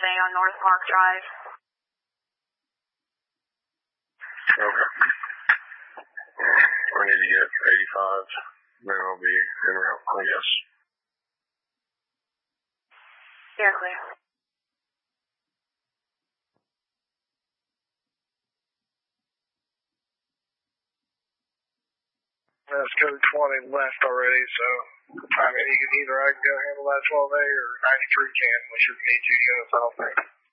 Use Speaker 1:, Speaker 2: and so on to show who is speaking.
Speaker 1: staying on North Park Drive.
Speaker 2: Okay. We need to get 85. Then I'll be en route, I guess.
Speaker 1: You're clear.
Speaker 3: That's code 20 left already, so I mean, I can go handle that 12A or 93 can. We should need 2 units, I don't think.